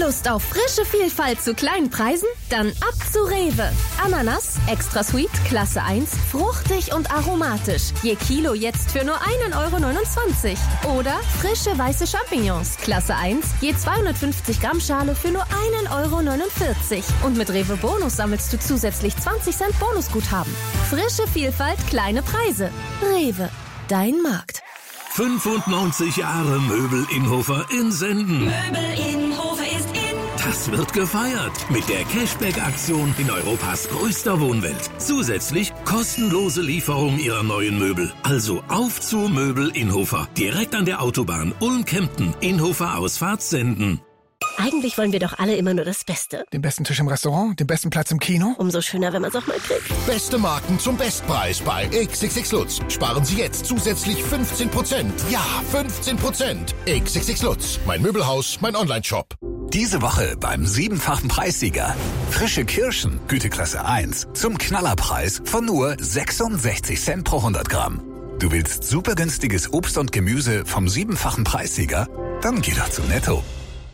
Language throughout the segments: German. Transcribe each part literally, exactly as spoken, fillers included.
Lust auf frische Vielfalt zu kleinen Preisen? Dann ab zu Rewe. Ananas, extra sweet, Klasse eins, fruchtig und aromatisch. Je Kilo jetzt für nur einen Euro neunundzwanzig. Oder frische weiße Champignons, Klasse eins, je zweihundertfünfzig Gramm Schale für nur einen Euro neunundvierzig. Und mit Rewe Bonus sammelst du zusätzlich zwanzig Cent Bonusguthaben. Frische Vielfalt, kleine Preise. Rewe, dein Markt. fünfundneunzig Jahre Möbel Innhofer in Senden. Möbel Innhofer ist in. Das wird gefeiert mit der Cashback-Aktion in Europas größter Wohnwelt. Zusätzlich kostenlose Lieferung ihrer neuen Möbel. Also auf zu Möbel Innhofer. Direkt an der Autobahn Ulm-Kempten. Innhofer Ausfahrt Senden. Eigentlich wollen wir doch alle immer nur das Beste. Den besten Tisch im Restaurant, den besten Platz im Kino. Umso schöner, wenn man es auch mal kriegt. Beste Marken zum Bestpreis bei X X X Lutz. Sparen Sie jetzt zusätzlich fünfzehn Prozent. Ja, fünfzehn Prozent. X X X Lutz. Mein Möbelhaus, mein Onlineshop. Diese Woche beim siebenfachen Preissieger. Frische Kirschen, Güteklasse eins, zum Knallerpreis von nur sechsundsechzig Cent pro hundert Gramm. Du willst super günstiges Obst und Gemüse vom siebenfachen Preissieger? Dann geh doch zu Netto.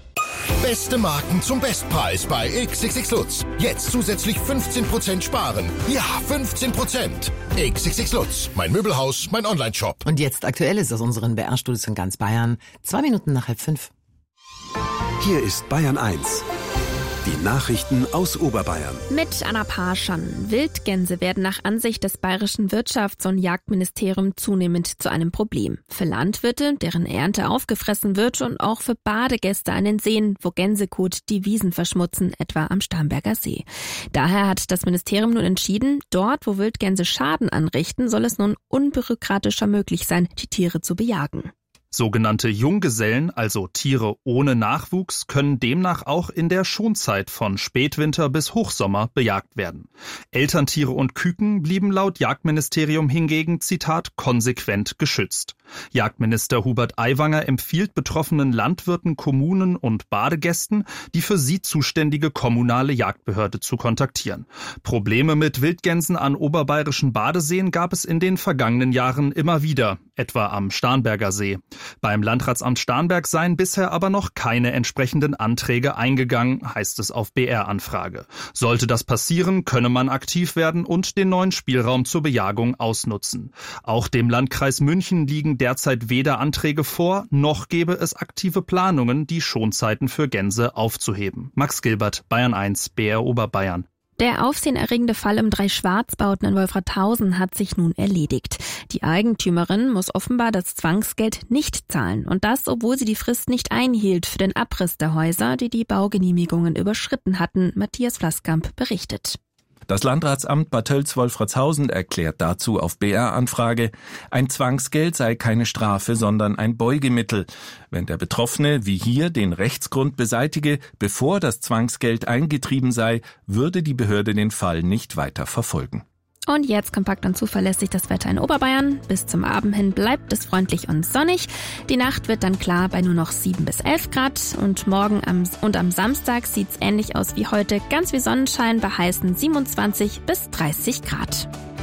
Beste Marken zum Bestpreis bei X X X Lutz. Jetzt zusätzlich fünfzehn Prozent sparen. Ja, fünfzehn Prozent. X X X Lutz. Mein Möbelhaus, mein Onlineshop. Und jetzt Aktuelles aus unseren B R-Studios in ganz Bayern. Zwei Minuten nach halb fünf. Hier ist Bayern eins. Die Nachrichten aus Oberbayern. Mit Anna Parschan. Wildgänse werden nach Ansicht des bayerischen Wirtschafts- und Jagdministeriums zunehmend zu einem Problem. Für Landwirte, deren Ernte aufgefressen wird, und auch für Badegäste an den Seen, wo Gänsekot die Wiesen verschmutzen, etwa am Starnberger See. Daher hat das Ministerium nun entschieden, dort, wo Wildgänse Schaden anrichten, soll es nun unbürokratischer möglich sein, die Tiere zu bejagen. Sogenannte Junggesellen, also Tiere ohne Nachwuchs, können demnach auch in der Schonzeit von Spätwinter bis Hochsommer bejagt werden. Elterntiere und Küken blieben laut Jagdministerium hingegen, Zitat, konsequent geschützt. Jagdminister Hubert Aiwanger empfiehlt betroffenen Landwirten, Kommunen und Badegästen, die für sie zuständige kommunale Jagdbehörde zu kontaktieren. Probleme mit Wildgänsen an oberbayerischen Badeseen gab es in den vergangenen Jahren immer wieder, etwa am Starnberger See. Beim Landratsamt Starnberg seien bisher aber noch keine entsprechenden Anträge eingegangen, heißt es auf B R-Anfrage. Sollte das passieren, könne man aktiv werden und den neuen Spielraum zur Bejagung ausnutzen. Auch dem Landkreis München liegen derzeit weder Anträge vor, noch gäbe es aktive Planungen, die Schonzeiten für Gänse aufzuheben. Max Gilbert, Bayern eins, B R Oberbayern. Der aufsehenerregende Fall im Drei-Schwarzbauten in Wolfratshausen hat sich nun erledigt. Die Eigentümerin muss offenbar das Zwangsgeld nicht zahlen. Und das, obwohl sie die Frist nicht einhielt für den Abriss der Häuser, die die Baugenehmigungen überschritten hatten. Matthias Flasskamp berichtet. Das Landratsamt Bad Tölz-Wolfratshausen erklärt dazu auf B R-Anfrage, ein Zwangsgeld sei keine Strafe, sondern ein Beugemittel. Wenn der Betroffene, wie hier, den Rechtsgrund beseitige, bevor das Zwangsgeld eingetrieben sei, würde die Behörde den Fall nicht weiter verfolgen. Und jetzt kompakt und zuverlässig das Wetter in Oberbayern. Bis zum Abend hin bleibt es freundlich und sonnig. Die Nacht wird dann klar bei nur noch sieben bis elf Grad. Und morgen am, und am Samstag sieht's ähnlich aus wie heute. Ganz wie Sonnenschein bei heißen siebenundzwanzig bis dreißig Grad.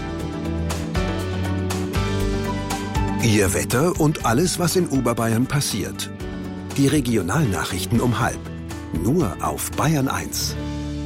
Ihr Wetter und alles, was in Oberbayern passiert. Die Regionalnachrichten um halb. Nur auf Bayern eins.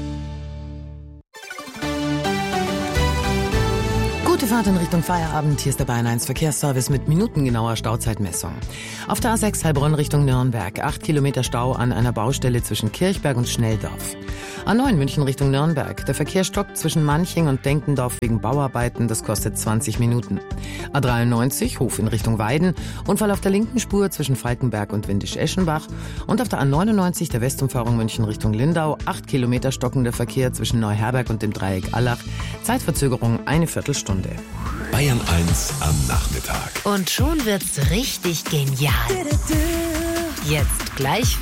Gute Fahrt in Richtung Feierabend. Hier ist der Bayern eins Verkehrsservice mit minutengenauer Stauzeitmessung. Auf der A sechs Heilbronn Richtung Nürnberg. acht Kilometer Stau an einer Baustelle zwischen Kirchberg und Schnelldorf. A neun München Richtung Nürnberg. Der Verkehr stockt zwischen Manching und Denkendorf wegen Bauarbeiten. Das kostet zwanzig Minuten. A dreiundneunzig Hof in Richtung Weiden. Unfall auf der linken Spur zwischen Falkenberg und Windisch-Eschenbach. Und auf der A neunundneunzig der Westumfahrung München Richtung Lindau. acht Kilometer stockender Verkehr zwischen Neuherberg und dem Dreieck Allach. Zeitverzögerung eine Viertelstunde. Bayern eins am Nachmittag. Und schon wird's richtig genial. Jetzt gleich